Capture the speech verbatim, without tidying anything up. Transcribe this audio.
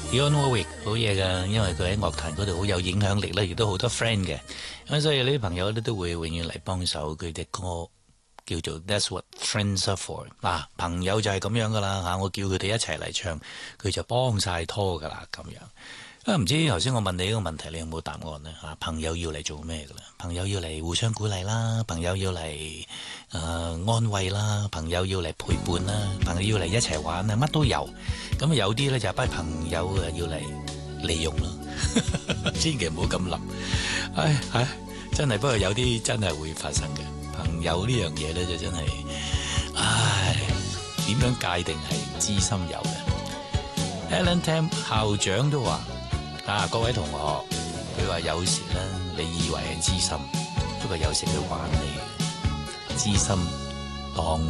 Dionne Warwick 好嘢㗎，因為佢喺樂壇嗰度好有影響力咧，亦都好多 friend 嘅，咁所以呢啲朋友咧都會永遠嚟幫手佢隻歌。叫做 That's What Friends Are For 嗱、啊，朋友就係咁樣噶啦嚇，我叫佢哋一齊嚟唱，佢就幫晒拖噶啦咁樣。啊，唔知頭先我問你呢個問題，你有冇答案呢？嚇、啊？朋友要嚟做咩噶啦？朋友要嚟互相鼓勵啦，朋友要嚟誒、呃、安慰啦，朋友要嚟陪伴啦，朋友要嚟一齊玩啊，乜都有。咁有啲呢，就係班朋友啊要嚟利用咯，千祈唔好咁諗。唉唉，真係不過有啲真係會發生嘅。朋友呢樣嘢咧就真係，唉，點樣界定係知心友咧 ？Alan Tam 校長都話：啊，各位同學，佢話有時咧，你以為係知心，不過有時佢玩你，知心當